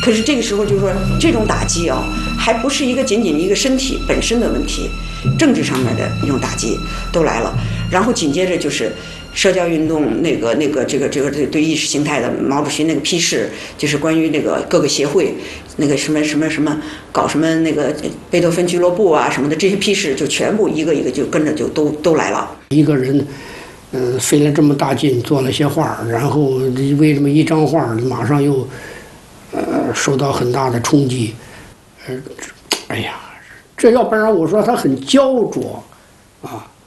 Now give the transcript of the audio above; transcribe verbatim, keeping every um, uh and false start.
可是这个时候就是说，这种打击啊，还不是一个仅仅一个身体本身的问题，政治上面的一种打击都来了。然后紧接着就是社交运动那个那个这个这个对意识形态的毛主席那个批示，就是关于那个各个协会那个什么什么什么搞什么那个贝多芬俱乐部啊什么的这些批示，就全部一个一个就跟着就都都来了。 一个人。嗯，费了这么大劲做了些画，然后为这么一张画，马上又，呃，受到很大的冲击，呃，哎呀，这要不然我说他很焦灼，啊。